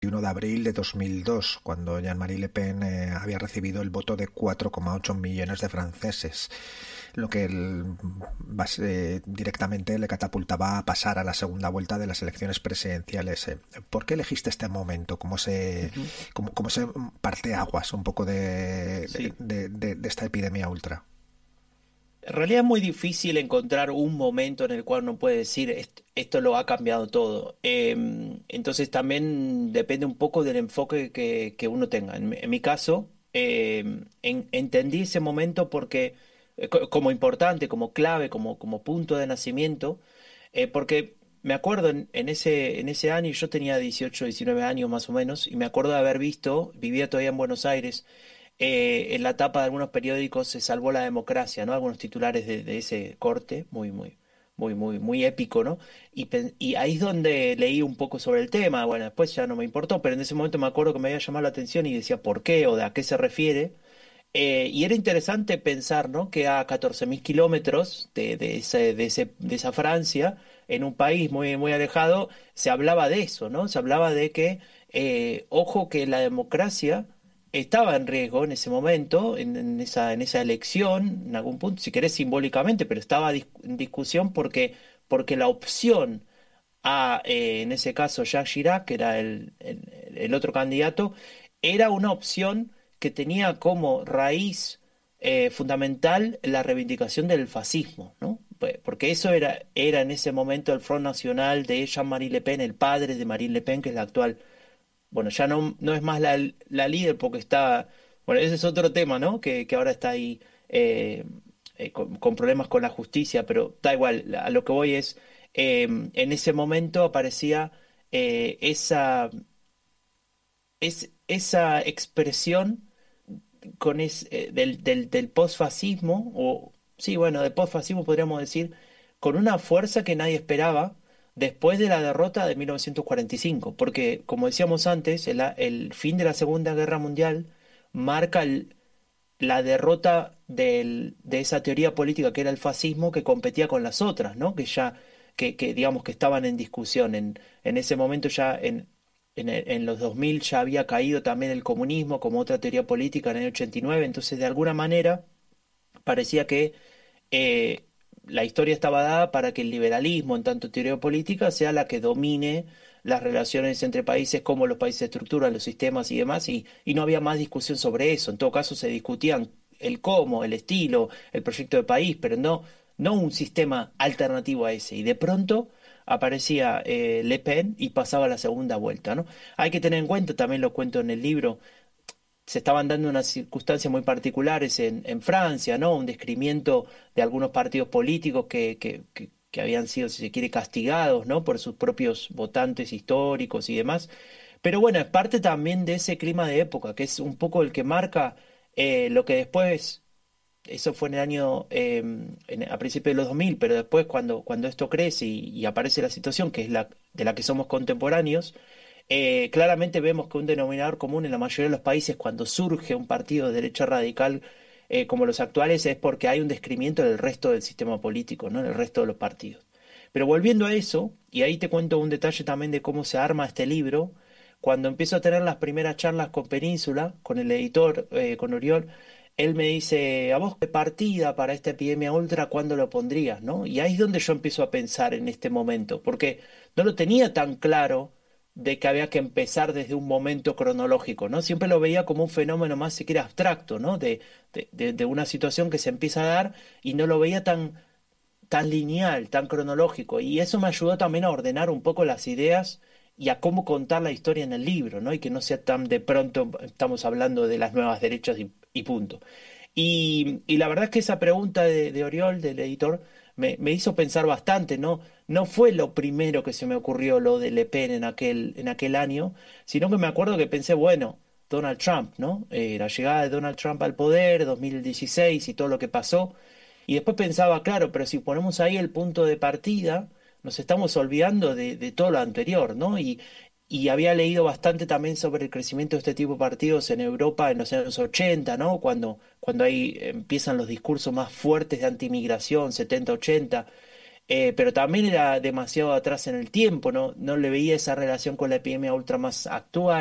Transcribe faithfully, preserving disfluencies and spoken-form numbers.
veintiuno de abril de dos mil dos, cuando Jean-Marie Le Pen eh, había recibido el voto de cuatro coma ocho millones de franceses, lo que el, base, directamente le catapultaba a pasar a la segunda vuelta de las elecciones presidenciales. ¿Por qué elegiste este momento? ¿Cómo se, Ujú. cómo, cómo se parte aguas un poco de, de, Sí. de, de, de esta epidemia ultra? En realidad es muy difícil encontrar un momento en el cual uno puede decir "Est- esto lo ha cambiado todo". Em, entonces también depende un poco del enfoque que, que uno tenga. En, mi en mi caso, em, en- entendí ese momento porque eh, co- como importante, como clave, como, como punto de nacimiento, eh, porque me acuerdo en, en ese, en ese año, yo tenía dieciocho diecinueve años más o menos, y me acuerdo de haber visto, vivía todavía en Buenos Aires, eh, en la tapa de algunos periódicos se salvó la democracia, ¿no? Algunos titulares de, de ese corte, muy, muy, muy, muy, muy épico, ¿no? Y, pen- y ahí es donde leí un poco sobre el tema. Bueno, después ya no me importó, pero en ese momento me acuerdo que me había llamado la atención y decía por qué o de a qué se refiere. Eh, y era interesante pensar, ¿no? Que a catorce mil kilómetros de, de, ese, de, ese- de esa Francia, en un país muy, muy alejado, se hablaba de eso, ¿no? Se hablaba de que, eh, ojo, que la democracia estaba en riesgo en ese momento, en, en esa, en esa elección, en algún punto, si querés simbólicamente, pero estaba dis- en discusión porque, porque la opción a, eh, en ese caso, Jacques Chirac, que era el, el el otro candidato, era una opción que tenía como raíz eh, fundamental la reivindicación del fascismo, ¿no? Pues, porque eso era, era en ese momento el Front Nacional de Jean-Marie Le Pen, el padre de Marine Le Pen, que es la actual, bueno, ya no, no es más la, la líder porque está, bueno, ese es otro tema, ¿no? Que, que ahora está ahí eh, eh, con, con problemas con la justicia, pero da igual, a lo que voy es, eh, en ese momento aparecía eh, esa, es, esa expresión con es, eh, del, del, del posfascismo, o sí, bueno, del posfascismo podríamos decir, con una fuerza que nadie esperaba después de la derrota de mil novecientos cuarenta y cinco, porque como decíamos antes, el, el fin de la Segunda Guerra Mundial marca el- la derrota del- de esa teoría política que era el fascismo que competía con las otras, ¿no? Que ya, que, que digamos que estaban en discusión. En, en ese momento ya en, en, el- en los dos mil ya había caído también el comunismo como otra teoría política en el ochenta y nueve, entonces de alguna manera parecía que eh, la historia estaba dada para que el liberalismo, en tanto teoría política, sea la que domine las relaciones entre países, cómo los países estructuran los sistemas y demás, y, y no había más discusión sobre eso. En todo caso, se discutían el cómo, el estilo, el proyecto de país, pero no, no un sistema alternativo a ese. Y de pronto aparecía eh, Le Pen y pasaba la segunda vuelta, ¿no? Hay que tener en cuenta, también lo cuento en el libro, se estaban dando unas circunstancias muy particulares en, en Francia, ¿no? Un descrimiento de algunos partidos políticos que, que, que- que habían sido, si se quiere, castigados, ¿no? Por sus propios votantes históricos y demás. Pero bueno, es parte también de ese clima de época, que es un poco el que marca eh, lo que después, eso fue en el año, eh, en- a principios de los dos mil, pero después cuando, cuando esto crece y, y aparece la situación, que es la de la que somos contemporáneos, eh, claramente vemos que un denominador común en la mayoría de los países cuando surge un partido de derecha radical eh, como los actuales es porque hay un descrimiento del resto del sistema político, ¿no? El resto de los partidos. Pero volviendo a eso, y ahí te cuento un detalle también de cómo se arma este libro, cuando empiezo a tener las primeras charlas con Península, con el editor, eh, con Oriol, él me dice, ¿a vos qué partida para esta epidemia ultra, cuándo lo pondrías, ¿no? Y ahí es donde yo empiezo a pensar en este momento, porque no lo tenía tan claro de que había que empezar desde un momento cronológico, ¿no? Siempre lo veía como un fenómeno más siquiera abstracto, ¿no? De, de, de- de una situación que se empieza a dar y no lo veía tan, tan lineal, tan cronológico. Y eso me ayudó también a ordenar un poco las ideas y a cómo contar la historia en el libro, ¿no? Y que no sea tan de pronto estamos hablando de las nuevas derechas y, y punto. Y, y la verdad es que esa pregunta de, de Oriol, del editor, me, me hizo pensar bastante, ¿no? No fue lo primero que se me ocurrió lo de Le Pen en aquel, en aquel año, sino que me acuerdo que pensé, bueno, Donald Trump, ¿no? Eh, la llegada de Donald Trump al poder, dos mil dieciséis y todo lo que pasó. Y después pensaba, claro, pero si ponemos ahí el punto de partida, nos estamos olvidando de, de todo lo anterior, ¿no? Y, y había leído bastante también sobre el crecimiento de este tipo de partidos en Europa en los años ochenta, ¿no? Cuando, cuando ahí empiezan los discursos más fuertes de antimigración, setenta ochenta. eh, pero también era demasiado atrás en el tiempo, ¿no? No le veía esa relación con la epidemia ultra más actual.